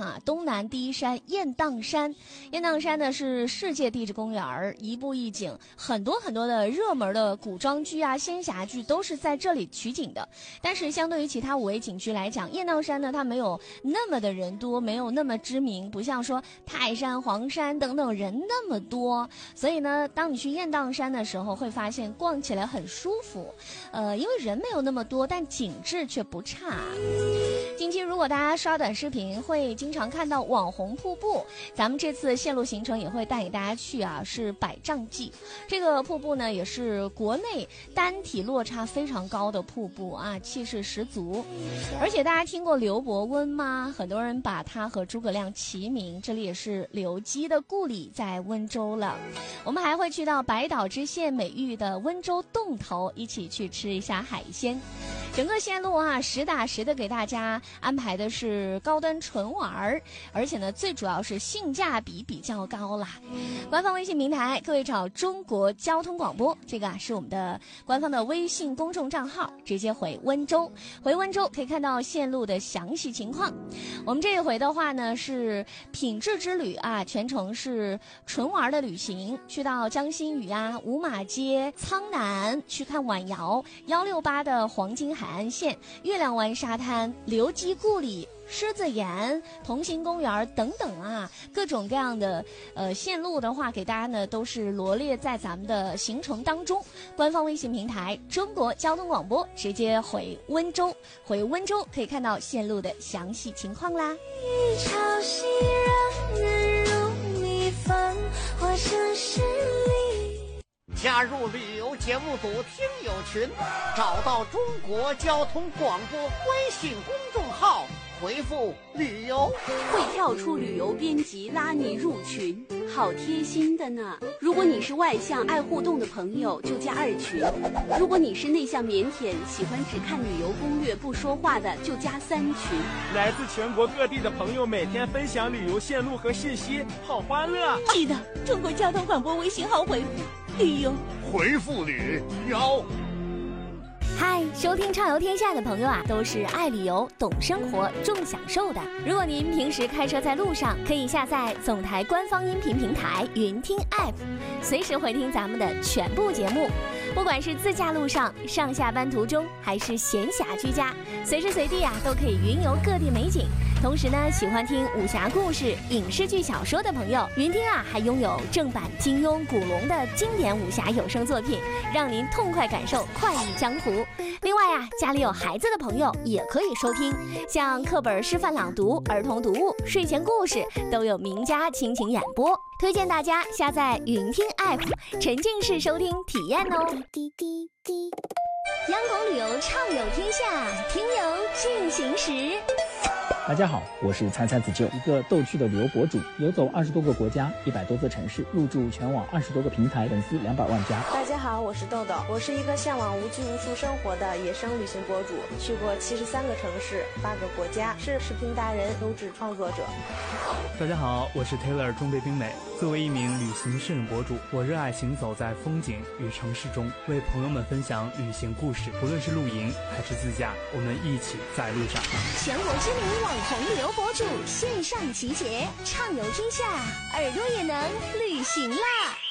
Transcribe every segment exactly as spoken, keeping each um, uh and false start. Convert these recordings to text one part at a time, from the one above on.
哈，东南第一山雁荡山。雁荡山呢是世界地质公园，一步一景，很多很多的热门的古装剧啊、仙侠剧都是在这里取景的。但是相对于其他五 A 景区来讲，雁荡山呢它没有那么的人多，没有那么知名，不像说泰山、黄山等等人那么多。所以呢，当你去雁荡山的时候，会发现逛起来很舒服。呃，因为人没有那么多，但景致却不差。近期如果大家刷短视频，会经常看到网红瀑布。咱们这次线路行程也会带给大家去啊，是百丈记。这个瀑布呢，也是国内单体落差非常高的瀑布啊，气势十足。而且大家听过刘伯温吗？很多人把他和诸葛亮齐名，这里也是刘基的故里，在温州了。我们还会去到百岛之县美誉的温州洞头，一起去吃一下海鲜。整个线路啊，实打实的给大家安排的是高端纯玩，而且呢，最主要是性价比比较高啦。官方微信平台，各位找中国交通广播，这个啊是我们的官方的微信公众账号，直接回温州，回温州可以看到线路的详细情况。我们这一回的话呢，是品质之旅啊，全程是纯玩的旅行，去到江心屿啊、五马街、苍南去看晚瑶，幺六八的黄金海岸线、月亮湾沙滩、刘基故里、狮子岩、同心公园等等啊，各种各样的呃线路的话，给大家呢都是罗列在咱们的行程当中。官方微信平台中国交通广播，直接回温州，回温州可以看到线路的详细情况啦。潮汐让人如蜜蜂，化成诗里。 加入旅游节目组听友群，找到中国交通广播微信公众号，回复旅游会跳出旅游编辑拉你入群，好贴心的呢。如果你是外向爱互动的朋友，就加二群；如果你是内向腼腆喜欢只看旅游攻略不说话的，就加三群。 来自全国各地的朋友每天分享旅游线路和信息，好欢乐。 记得中国交通广播微信号回复旅游， 回复旅游。 嗨，收听畅游天下的朋友啊，都是爱旅游、懂生活、重享受的。如果您平时开车在路上，可以下载总台官方音频平台云听 App， 随时回听咱们的全部节目。不管是自驾路上、上下班途中，还是闲暇居家，随时随地啊都可以云游各地美景。同时呢，喜欢听武侠故事、影视剧、小说的朋友，云听啊还拥有正版金庸、古龙的经典武侠有声作品，让您痛快感受快意江湖。另外啊，家里有孩子的朋友也可以收听，像课本示范朗读、儿童读物、睡前故事都有名家倾情演播，推荐大家下载云听 App， 沉浸式收听体验哦。滴滴滴，央广旅游畅游天下，听游进行时。 大家好，我是参参子舅，一个逗趣的旅游博主，游走二十多个国家，一百多座城市，入驻全网二十多个平台，粉丝两百万加。 大家好，我是豆豆，我是一个向往无拘无束生活的野生旅行博主，去过七十三个城市，八个国家，是视频达人、优质创作者。 大家好，我是 Taylor 中北冰美。作为一名旅行摄影博主，我热爱行走在风景与城市中，为朋友们分享旅行故事。不论是露营还是自驾，我们一起在路上。 全国知名网红旅游博主线上集结，畅游天下，耳朵也能旅行啦！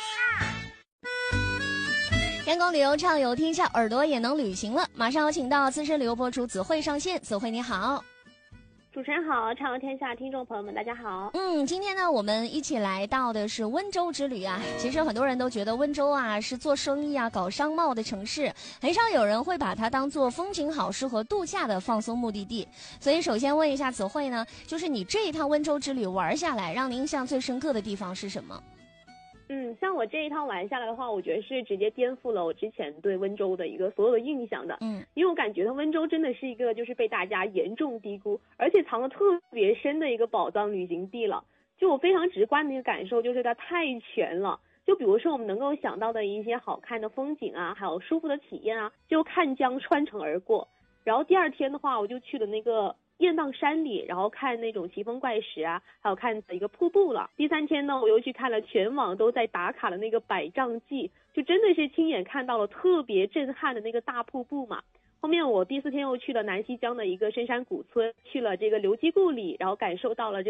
阳光旅游畅游天下，耳朵也能旅行了。马上有请到资深旅游博主子慧上线，子慧你好。 主持人好，畅游天下听众朋友们大家好。 嗯，今天呢我们一起来到的是温州之旅啊。其实很多人都觉得温州啊是做生意啊搞商贸的城市，很少有人会把它当做风景好适合度假的放松目的地。所以首先问一下子慧呢，就是你这一趟温州之旅玩下来，让您印象最深刻的地方是什么？ 嗯，像我这一趟玩下来的话，我觉得是直接颠覆了我之前对温州的一个所有的印象的。 嗯， 因为我感觉它温州真的是一个就是被大家严重低估，而且藏得特别深的一个宝藏旅行地了。就我非常直观的一个感受就是它太全了。就比如说我们能够想到的一些好看的风景啊，还有舒服的体验啊，就看江穿城而过。然后第二天的话，我就去了那个雁荡山里，然后看那种奇峰怪石啊，还有看一个瀑布了。第三天呢，我又去看了全网都在打卡的那个百丈记，就真的是亲眼看到了特别震撼的那个大瀑布嘛。后面我第四天又去了南溪江的一个深山古村，去了这个刘基故里，然后感受到了这